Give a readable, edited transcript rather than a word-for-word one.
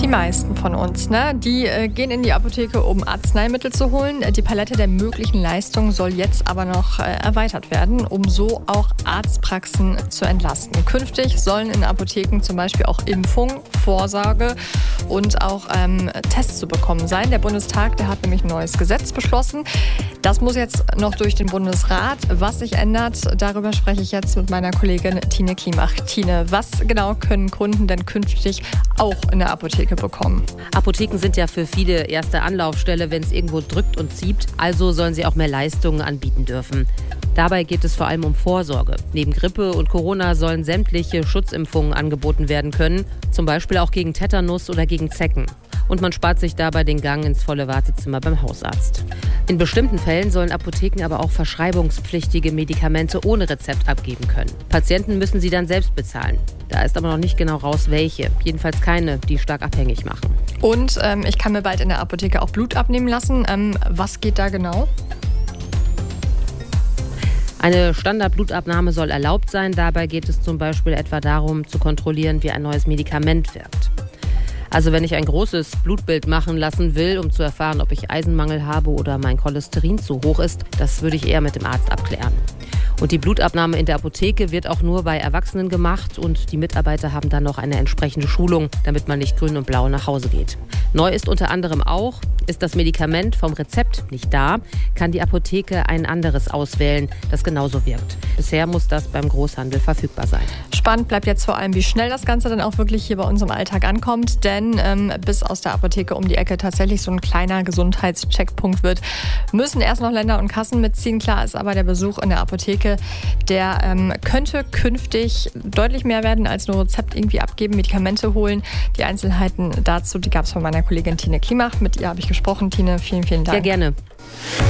Die meisten von uns, die gehen in die Apotheke, um Arzneimittel zu holen. Die Palette der möglichen Leistungen soll jetzt aber noch erweitert werden, um so auch Arztpraxen zu entlasten. Künftig sollen in Apotheken zum Beispiel auch Impfungen, Vorsorge und auch Tests zu bekommen sein. Der Bundestag, der hat nämlich ein neues Gesetz beschlossen. Das muss jetzt noch durch den Bundesrat. Was sich ändert, darüber spreche ich jetzt mit meiner Kollegin Tine Klimach. Tine, was genau können Kunden denn künftig auch in der Apotheke bekommen? Apotheken sind ja für viele erste Anlaufstelle, wenn es irgendwo drückt und zieht. Also sollen sie auch mehr Leistungen anbieten dürfen. Dabei geht es vor allem um Vorsorge. Neben Grippe und Corona sollen sämtliche Schutzimpfungen angeboten werden können. Zum Beispiel auch gegen Tetanus oder gegen Zecken. Und man spart sich dabei den Gang ins volle Wartezimmer beim Hausarzt. In bestimmten Fällen sollen Apotheken aber auch verschreibungspflichtige Medikamente ohne Rezept abgeben können. Patienten müssen sie dann selbst bezahlen. Da ist aber noch nicht genau raus, welche. Jedenfalls keine, die stark abhängig machen. Und ich kann mir bald in der Apotheke auch Blut abnehmen lassen. Was geht da genau? Eine Standardblutabnahme soll erlaubt sein. Dabei geht es zum Beispiel etwa darum, zu kontrollieren, wie ein neues Medikament wirkt. Also wenn ich ein großes Blutbild machen lassen will, um zu erfahren, ob ich Eisenmangel habe oder mein Cholesterin zu hoch ist, das würde ich eher mit dem Arzt abklären. Und die Blutabnahme in der Apotheke wird auch nur bei Erwachsenen gemacht und die Mitarbeiter haben dann noch eine entsprechende Schulung, damit man nicht grün und blau nach Hause geht. Neu ist unter anderem auch, ist das Medikament vom Rezept nicht da, kann die Apotheke ein anderes auswählen, das genauso wirkt. Bisher muss das beim Großhandel verfügbar sein. Spannend bleibt jetzt vor allem, wie schnell das Ganze dann auch wirklich hier bei uns im Alltag ankommt, denn bis aus der Apotheke um die Ecke tatsächlich so ein kleiner Gesundheitscheckpunkt wird, müssen erst noch Länder und Kassen mitziehen. Klar ist aber der Besuch in der Apotheke, der könnte künftig deutlich mehr werden als nur Rezept irgendwie abgeben, Medikamente holen. Die Einzelheiten dazu, die gab es von meiner Kollegin Tine Klimach. Mit ihr habe ich gesprochen. Tine, vielen, vielen Dank. Sehr gerne.